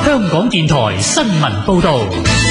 香港電台新聞報道。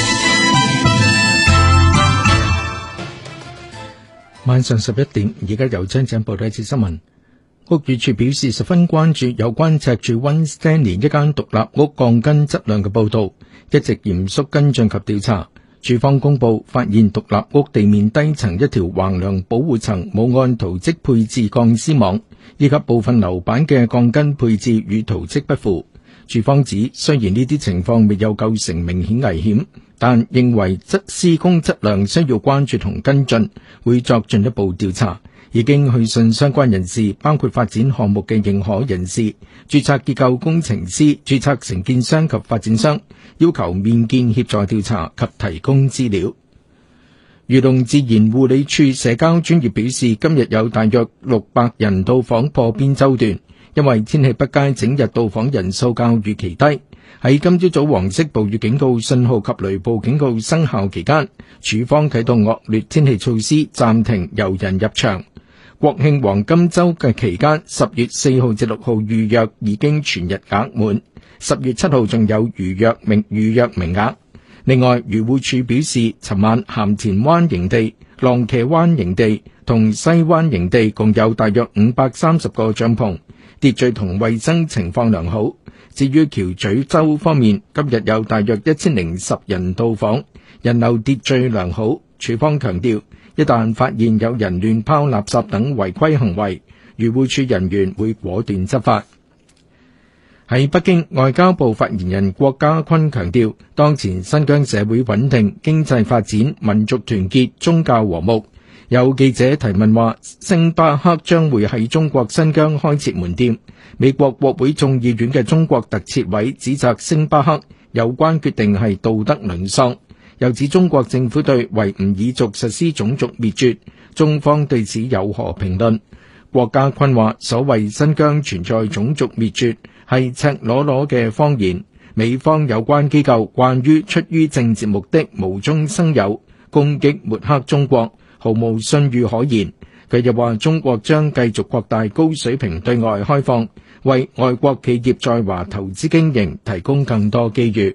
晚上11點，而家由張景報道一次新聞。屋宇署表示十分關注有關赤柱溫斯汀年一間獨立屋鋼筋質量嘅報道，一直嚴肅跟進及調查。署方公布發現獨立屋地面低層一條橫梁保護層冇按圖則配置鋼絲網，以及部分樓板嘅鋼筋配置與圖則不符。署方指，雖然呢啲情況未有構成明顯危險，但認為施工質量需要關注同跟進，會作進一步調查。已經去信相關人士，包括發展項目嘅認可人士、註冊結構工程師、註冊承建商及發展商，要求面見協助調查及提供資料。漁農自然護理署社交專頁表示，今日有大約600人到訪破邊洲段，因為天氣不佳，整日到訪人數較預期低。喺今朝早黃色暴雨警告信號及雷暴警告生效期間，署方啟動惡劣天氣措施，暫停遊人入場。國慶黃金週嘅期間，10月4號至6號預約已經全日額滿，10月7號仲有預約名額。另外，漁護署表示，尋晚鹹田灣營地、浪茄灣營地同西灣營地共有大約530個帳篷，秩序同衛生情況良好。至於橋咀洲方面，今日有大約1010人到訪，人流秩序良好。署方強調，一旦發現有人亂拋垃圾等違規行為，漁護署人員會果斷執法。喺北京，外交部發言人郭家坤強調，當前新疆社會穩定、經濟發展、民族團結、宗教和睦。有記者提問話，星巴克將會喺中國新疆開設門店。美國國會眾議院嘅中國特設委指責星巴克有關決定係道德淪喪，又指中國政府對維吾爾族實施種族滅絕，中方對此有何評論？郭家坤話，所謂新疆存在種族滅絕係赤裸裸嘅謊言，美方有關機構慣於出於政治目的無中生有，攻擊抹黑中國，毫無信譽可言。佢又話，中國將繼續擴大高水平對外開放，為外國企業在華投資經營提供更多機遇。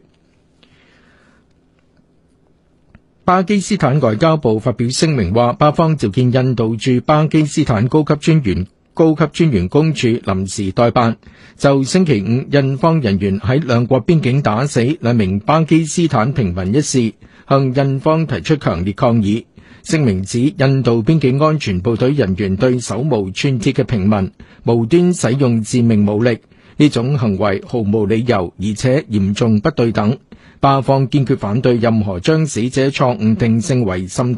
巴基斯坦外交部發表聲明話，巴方召見印度駐巴基斯坦高級專員公署臨時代辦，就星期五印方人員喺兩國邊境打死2名巴基斯坦平民一事，向印方提出強烈抗議。聲明指，印度邊境安全部隊人員對手無寸鐵嘅平民無端使用致命武力，呢種行為毫無理由，而且嚴重不對等。巴方堅決反對任何將死者錯誤定性為滲